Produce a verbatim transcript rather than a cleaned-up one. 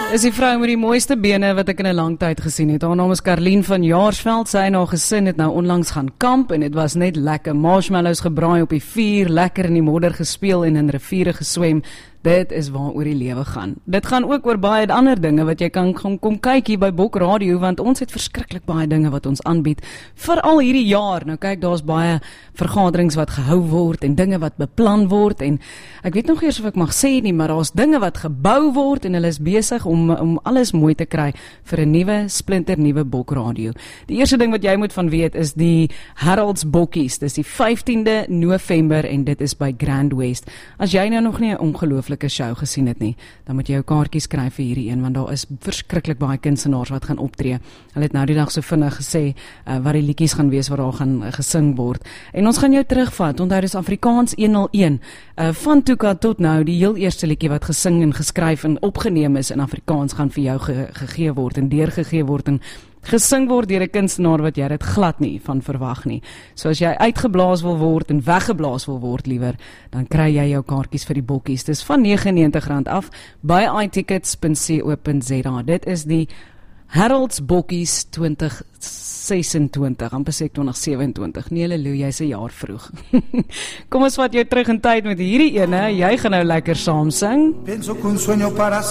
Is die vrou met die mooiste bene wat ek in 'n lang tyd gesien het. Haar naam is Karlien van Jaarsveld. Sy en haar gesin het nou onlangs gaan kamp en dit was net lekker. Marshmallows gebraai op die vuur, lekker in die modder gespeel en in riviere geswem. Dit is waaroor die lewe gaan. Dit gaan ook oor baie ander dinge wat jy kan kom, kom kyk hier by Bok Radio, want ons het verskriklik baie dinge wat ons aanbied. Veral hierdie jaar. Nou kyk, daar's baie vergaderings wat gehou word en dinge wat beplan word en ek weet nog eers of ek mag sê nie, maar daar's dinge wat gebou word en hulle is besig om om alles mooi te kry vir 'n nuwe splinter nuwe Bok Radio. Die eerste ding wat jy moet van weet is die Harold's Bokkies. Dis die vyftiende November en dit is by Grand West. As jy nou nog nie 'n ongelooflike show gesien het nie, dan moet jy jou kaartjies kry vir hierdie een, want daar is verskriklik baie kunstenaars wat gaan optree. Hulle het nou die dag so vinnig gesê uh, wat die liedjies gaan wees wat daar gaan uh, gesing word. En ons gaan jou terugvat. Onthou dis Afrikaans honderdeen. Uh, van Tuka tot nou, die heel eerste liedjie wat gesing en geskryf en opgeneem is in Afrikaans gaan vir jou ge gegee word en deurgegee word en gesing word deur 'n kunstenaar wat jy dit glad nie van verwag nie. So as jy uitgeblaas wil word en weggeblaas wil word liewer, dan kry jy jou kaartjies vir die bokkies. Dis van negenennegentig rand af by i tickets punt co punt za. Dit is die Harold's Bokkies twintig sesentwintig, amper sê ek twintig sewenentwintig. Nee, halleluja, jy's 'n jaar vroeg. Kom ons vat jou terug in tyd met hierdie ene. Jy gaan nou lekker saam sing.